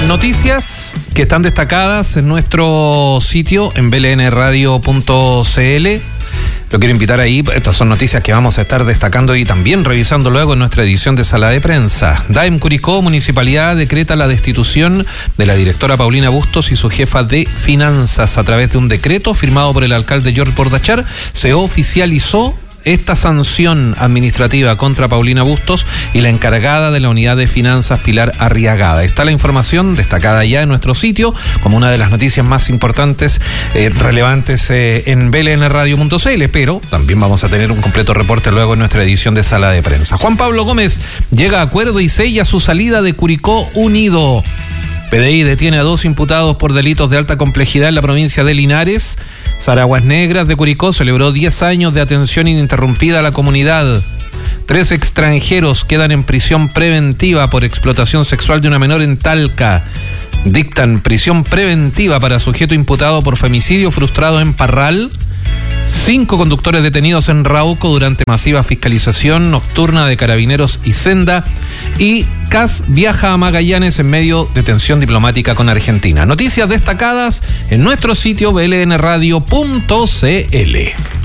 Noticias que están destacadas en nuestro sitio en blnradio.cl. Lo quiero invitar ahí, estas son noticias que vamos a estar destacando y también revisando luego en nuestra edición de Sala de Prensa. DAEM Curicó, Municipalidad, decreta la destitución de la directora Paulina Bustos y su jefa de finanzas. A través de un decreto firmado por el alcalde George Bordachar, se oficializó esta sanción administrativa contra Paulina Bustos y la encargada de la unidad de finanzas, Pilar Arriagada. Está la información destacada ya en nuestro sitio como una de las noticias más importantes, relevantes en blnradio.cl, pero también vamos a tener un completo reporte luego en nuestra edición de Sala de Prensa. Juan Pablo Gómez llega a acuerdo y sella su salida de Curicó Unido. PDI detiene a 2 imputados por delitos de alta complejidad en la provincia de Linares. Saraguas Negras de Curicó celebró 10 años de atención ininterrumpida a la comunidad. 3 extranjeros quedan en prisión preventiva por explotación sexual de una menor en Talca. Dictan prisión preventiva para sujeto imputado por femicidio frustrado en Parral. 5 conductores detenidos en Rauco durante masiva fiscalización nocturna de Carabineros y Senda. Y CAS viaja a Magallanes en medio de tensión diplomática con Argentina. Noticias destacadas en nuestro sitio blnradio.cl.